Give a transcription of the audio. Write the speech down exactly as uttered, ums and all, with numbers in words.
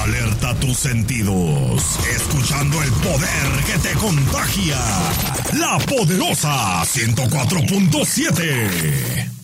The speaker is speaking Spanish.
Alerta tus sentidos, escuchando el poder que te contagia. La Poderosa ciento cuatro punto siete.